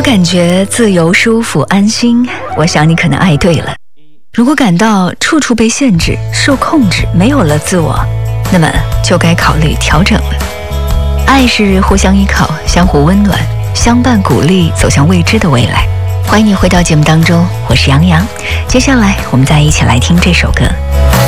感觉自由、舒服、安心，我想你可能爱对了。如果感到处处被限制、受控制，没有了自我，那么就该考虑调整了。爱是互相依靠，相互温暖，相伴鼓励，走向未知的未来。欢迎你回到节目当中，我是杨洋。接下来我们再一起来听这首歌。